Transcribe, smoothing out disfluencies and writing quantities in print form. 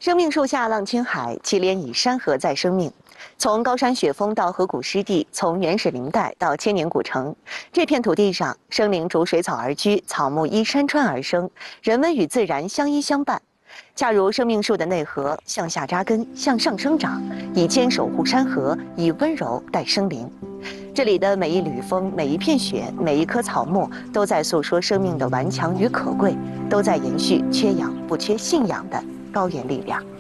生命树下浪青海，祁连以山河载生命。从高山雪峰到河谷湿地，从原始林带到千年古城，这片土地上，生灵逐水草而居，草木依山川而生，人文与自然相依相伴。恰如生命树的内核，向下扎根，向上生长，以坚守护山河，以温柔待生灵。这里的每一缕风，每一片雪，每一棵草木，都在诉说生命的顽强与可贵，都在延续缺氧不缺信仰的高原力量。